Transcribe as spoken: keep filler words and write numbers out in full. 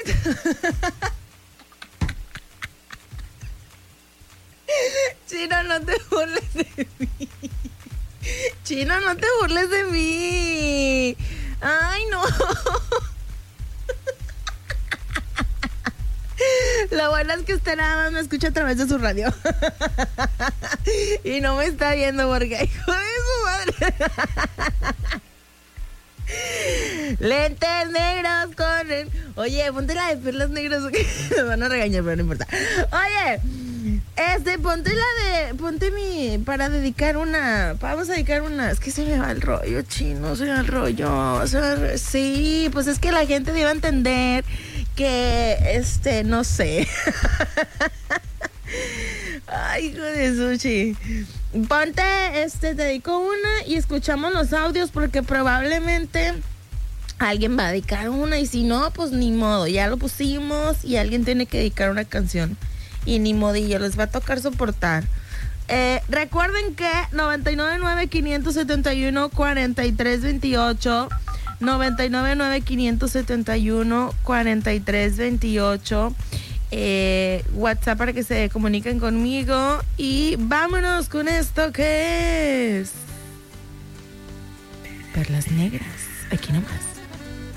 Chino, no te burles de mí. Chino, no te burles de mí. Ay, no. Lo bueno es que usted nada más me escucha a través de su radio. Y no me está viendo porque hijo de su madre. Lentes negros corren. Oye, ponte la de perlas negras. Me van a regañar, pero no importa. Oye, este, ponte la de. Ponte mi. Para dedicar una. Vamos a dedicar una. Es que se me va el rollo, Chino. Se me va el rollo. Se me va el rollo. Sí, pues es que la gente debe entender que. Este, no sé. Ay, hijo de sushi. Ponte, este, te dedico una y escuchamos los audios porque probablemente alguien va a dedicar una y si no, pues ni modo, ya lo pusimos y alguien tiene que dedicar una canción y ni modillo, les va a tocar soportar. Eh, recuerden que noventa y nueve nueve, quinientos setenta y uno, cuarenta y tres veintiocho, noventa y nueve nueve, quinientos setenta y uno, cuarenta y tres veintiocho. Eh, WhatsApp para que se comuniquen conmigo y vámonos con esto que es Perlas Negras, aquí nomás.